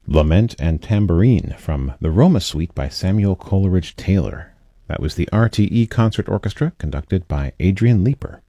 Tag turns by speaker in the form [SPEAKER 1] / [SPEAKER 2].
[SPEAKER 1] Lament and Tambourine from the Roma Suite by Samuel Coleridge Taylor. That was the RTE Concert Orchestra, conducted by Adrian Leeper.